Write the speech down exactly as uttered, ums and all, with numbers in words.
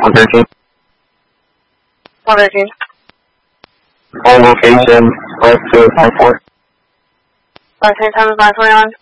one thirteen. one thirteen. All location, five two five four. Last name time is nine twenty-nine.